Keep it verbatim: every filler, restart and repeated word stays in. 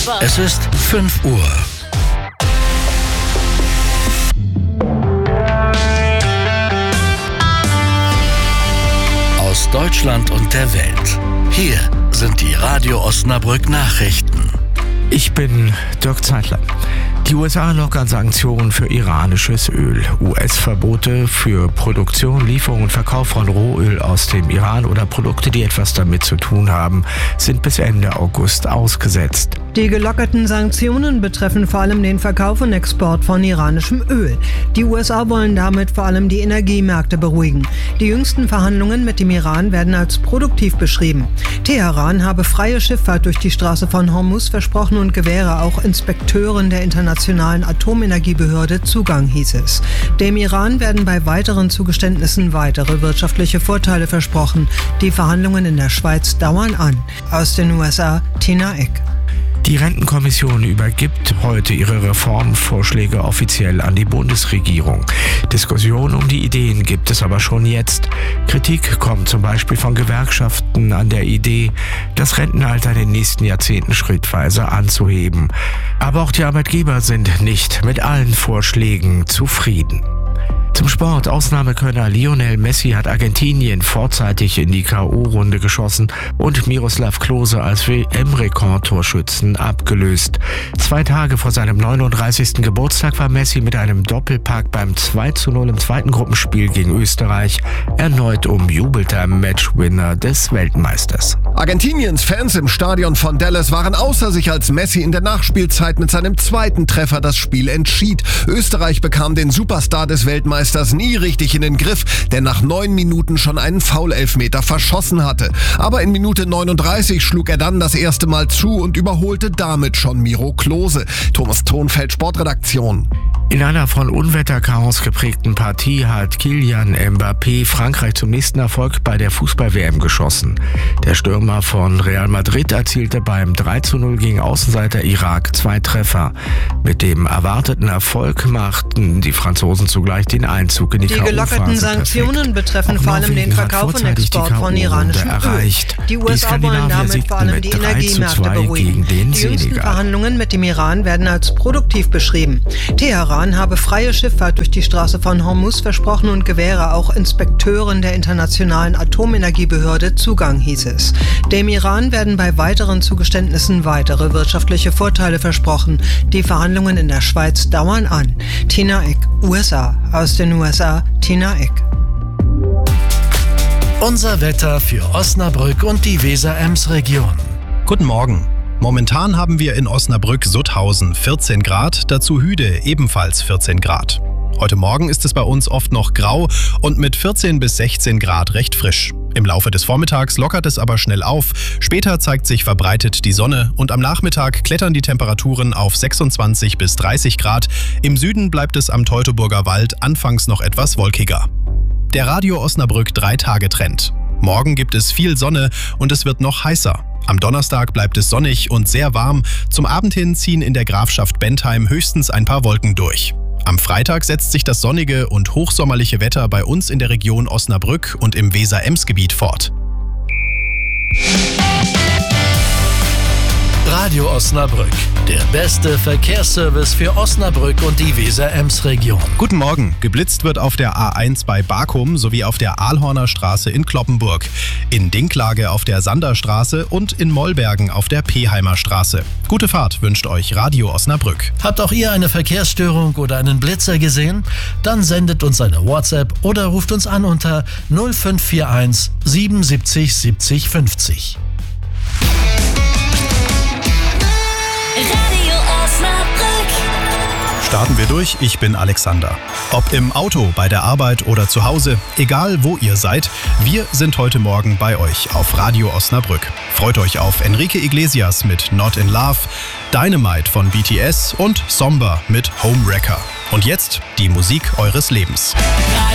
Es ist fünf Uhr. Aus Deutschland und der Welt. Hier sind die Radio Osnabrück Nachrichten. Ich bin Dirk Zeitler. Die U S A lockern Sanktionen für iranisches Öl. U S-Verbote für Produktion, Lieferung und Verkauf von Rohöl aus dem Iran oder Produkte, die etwas damit zu tun haben, sind bis Ende August ausgesetzt. Die gelockerten Sanktionen betreffen vor allem den Verkauf und Export von iranischem Öl. Die U S A wollen damit vor allem die Energiemärkte beruhigen. Die jüngsten Verhandlungen mit dem Iran werden als produktiv beschrieben. Teheran habe freie Schifffahrt durch die Straße von Hormuz versprochen und gewähre auch Inspekteuren der internationalen Atomenergiebehörde Zugang, hieß es. Dem Iran werden bei weiteren Zugeständnissen weitere wirtschaftliche Vorteile versprochen. Die Verhandlungen in der Schweiz dauern an. Aus den U S A, Tina Eck. Die Rentenkommission übergibt heute ihre Reformvorschläge offiziell an die Bundesregierung. Diskussionen um die Ideen gibt es aber schon jetzt. Kritik kommt zum Beispiel von Gewerkschaften an der Idee, das Rentenalter in den nächsten Jahrzehnten schrittweise anzuheben. Aber auch die Arbeitgeber sind nicht mit allen Vorschlägen zufrieden. Zum Sport. Ausnahmekönner Lionel Messi hat Argentinien vorzeitig in die K O-Runde geschossen und Miroslav Klose als W M-Rekordtorschützen abgelöst. Zwei Tage vor seinem neununddreißigsten Geburtstag war Messi mit einem Doppelpack beim zwei zu null im zweiten Gruppenspiel gegen Österreich erneut umjubelter Matchwinner des Weltmeisters. Argentiniens Fans im Stadion von Dallas waren außer sich, als Messi in der Nachspielzeit mit seinem zweiten Treffer das Spiel entschied. Österreich bekam den Superstar des Weltmeisters nie richtig in den Griff, der nach neun Minuten schon einen Foul-Elfmeter verschossen hatte. Aber in Minute neununddreißig schlug er dann das erste Mal zu und überholte damit schon Miro Klose. Thomas Thonfeld, Sportredaktion. In einer von Unwetterchaos geprägten Partie hat Kylian Mbappé Frankreich zum nächsten Erfolg bei der Fußball-W M geschossen. Der Stürmer von Real Madrid erzielte beim drei zu null gegen Außenseiter Irak zwei Treffer. Mit dem erwarteten Erfolg machten die Franzosen zugleich den Einzug in die K O-Phase. Die gelockerten Sanktionen perfekt. betreffen Auch vor allem den Norwegen Verkauf und Export von iranischem Öl. Die U S A wollen damit vor allem die Energiemärkte beruhigen. Die jüngsten Verhandlungen mit dem Iran werden als produktiv beschrieben. Teheran habe freie Schifffahrt durch die Straße von Hormuz versprochen und gewähre auch Inspekteuren der internationalen Atomenergiebehörde Zugang, hieß es. Dem Iran werden bei weiteren Zugeständnissen weitere wirtschaftliche Vorteile versprochen. Die Verhandlungen in der Schweiz dauern an. Tina Eck, U S A. Aus den U S A, Tina Eck. Unser Wetter für Osnabrück und die Weser-Ems-Region. Guten Morgen. Momentan haben wir in Osnabrück-Sutthausen vierzehn Grad, dazu Hüde ebenfalls vierzehn Grad. Heute Morgen ist es bei uns oft noch grau und mit vierzehn bis sechzehn Grad recht frisch. Im Laufe des Vormittags lockert es aber schnell auf, später zeigt sich verbreitet die Sonne und am Nachmittag klettern die Temperaturen auf sechsundzwanzig bis dreißig Grad. Im Süden bleibt es am Teutoburger Wald anfangs noch etwas wolkiger. Der Radio Osnabrück drei Tage Trend. Morgen gibt es viel Sonne und es wird noch heißer. Am Donnerstag bleibt es sonnig und sehr warm. Zum Abend hin ziehen in der Grafschaft Bentheim höchstens ein paar Wolken durch. Am Freitag setzt sich das sonnige und hochsommerliche Wetter bei uns in der Region Osnabrück und im Weser-Ems-Gebiet fort. Radio Osnabrück, der beste Verkehrsservice für Osnabrück und die Weser-Ems-Region. Guten Morgen. Geblitzt wird auf der A eins bei Bakum sowie auf der Ahlhorner Straße in Cloppenburg, in Dinklage auf der Sanderstraße und in Mollbergen auf der Peheimer Straße. Gute Fahrt wünscht euch Radio Osnabrück. Habt auch ihr eine Verkehrsstörung oder einen Blitzer gesehen? Dann sendet uns eine WhatsApp oder ruft uns an unter null fünf vier eins siebenundsiebzig siebzig fünfzig. Starten wir durch, ich bin Alexander. Ob im Auto, bei der Arbeit oder zu Hause, egal wo ihr seid, wir sind heute Morgen bei euch auf Radio Osnabrück. Freut euch auf Enrique Iglesias mit Not in Love, Dynamite von B T S und Somber mit Homewrecker. Und jetzt die Musik eures Lebens.